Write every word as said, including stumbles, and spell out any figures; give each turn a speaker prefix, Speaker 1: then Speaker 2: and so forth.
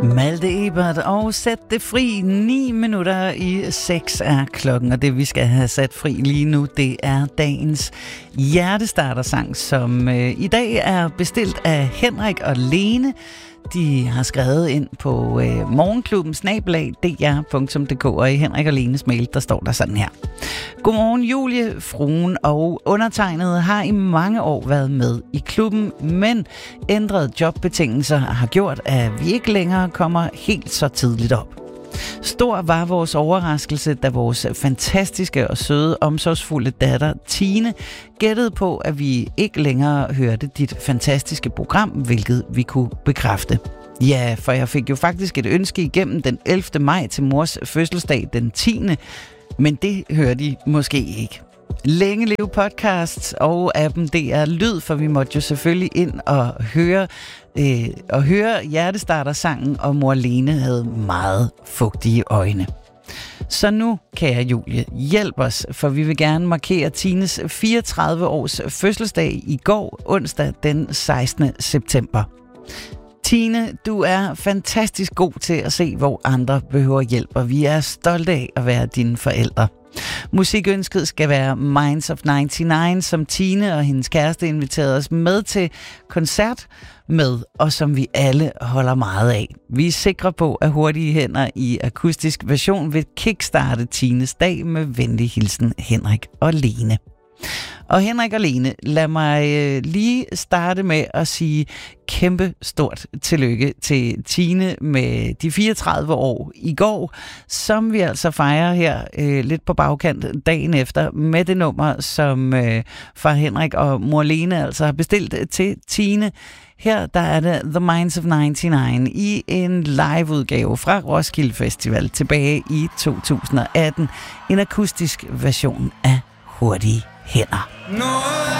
Speaker 1: Malte Ebert og Sæt det fri. Ni minutter i seks er klokken, og det vi skal have sat fri lige nu, det er dagens hjertestartersang, som øh, i dag er bestilt af Henrik og Lene. De har skrevet ind på øh, morgenklubben snabel-a d r punktum d k, og i Henrik og Lenes mail, der står der sådan her. Godmorgen Julie, fruen og undertegnede har i mange år været med i klubben, men ændrede jobbetingelser har gjort, at vi ikke længere kommer helt så tidligt op. Stor var vores overraskelse, da vores fantastiske og søde, omsorgsfulde datter Tine gættede på, at vi ikke længere hørte dit fantastiske program, hvilket vi kunne bekræfte. Ja, for jeg fik jo faktisk et ønske igennem den ellevte maj til mors fødselsdag den tiende Men det hørte I måske ikke. Længe leve podcast og appen D R Lyd, for vi måtte jo selvfølgelig ind og høre, øh, og høre hjertestartersangen, og mor Lene havde meget fugtige øjne. Så nu, kære Julie, hjælp os, for vi vil gerne markere Tines fireogtredive års fødselsdag i går, onsdag den sekstende september. Tine, du er fantastisk god til at se, hvor andre behøver hjælp, og vi er stolte af at være dine forældre. Musikønsket skal være Minds of nioghalvfems, som Tine og hendes kæreste inviterede os med til koncert med, og som vi alle holder meget af. Vi er sikre på, at Hurtige Hænder i akustisk version vil kickstarte Tines dag. Med venlig hilsen, Henrik og Lene. Og Henrik og Lene, lad mig øh, lige starte med at sige kæmpe stort tillykke til Tine med de fireogtredive år i går, som vi altså fejrer her øh, lidt på bagkant dagen efter med det nummer, som øh, far Henrik og mor Lene altså har bestilt til Tine. Her der er det The Minds of nioghalvfems i en liveudgave fra Roskilde Festival tilbage i to tusind og atten. En akustisk version af Hurtige Hænder.